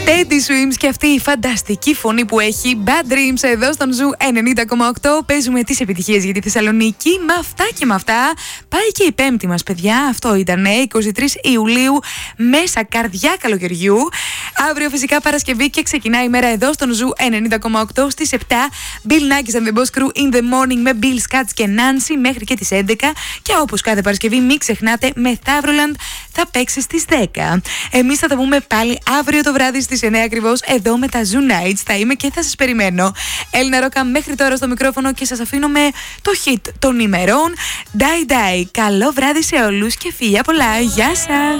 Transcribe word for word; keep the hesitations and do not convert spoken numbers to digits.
Teddy Swims και αυτή η φανταστική φωνή που έχει. Bad Dreams εδώ στον Ζου ενενήντα κόμμα οκτώ. Παίζουμε τις επιτυχίες για τη Θεσσαλονίκη. Με αυτά και με αυτά πάει και η πέμπτη μας, παιδιά. Αυτό ήταν είκοσι τρεις Ιουλίου, μέσα καρδιά καλοκαιριού. Αύριο φυσικά Παρασκευή και ξεκινάει η μέρα εδώ στον Ζου ενενήντα κόμμα οκτώ στις επτά. Bill Nackis and the Boss Crew in the morning με Bill Scats και Nancy μέχρι και τις έντεκα. Και όπως κάθε Παρασκευή, μην ξεχνάτε, Methavoland θα παίξει στις δέκα. Εμείς θα τα πούμε πάλι αύριο το βράδυ στις εννέα ακριβώς εδώ με τα Zoo Nights. Θα είμαι και θα σας περιμένω. Έλληνα Ρόκα μέχρι τώρα στο μικρόφωνο και σας αφήνω με το hit των ημερών. Die Die. Καλό βράδυ σε όλους και φιλιά πολλά. Γεια σας.